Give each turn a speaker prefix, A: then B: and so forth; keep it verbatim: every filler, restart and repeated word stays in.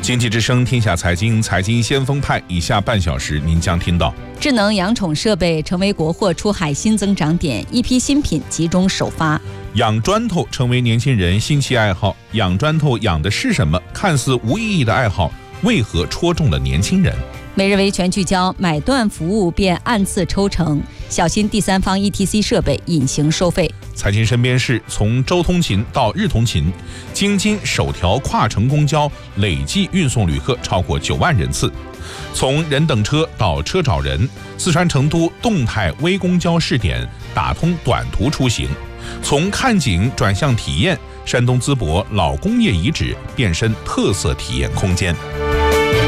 A: 经济之声天下财经，财经先锋派，以下半小时您将听到：
B: 智能养宠设备成为国货出海新增长点，一批新品集中首发；
A: 养砖头成为年轻人新奇爱好，养砖头养的是什么？看似无意义的爱好，为何戳中了年轻人？
B: 每日维权聚焦买断服务变暗次抽成，小心第三方 E T C 设备隐形收费。
A: 财经身边事，从周通勤到日通勤，京津首条跨城公交累计运送旅客超过九万人次。从人等车到车找人，四川成都动态微公交试点打通短途出行。从看景转向体验，山东淄博老工业遗址变身特色体验空间。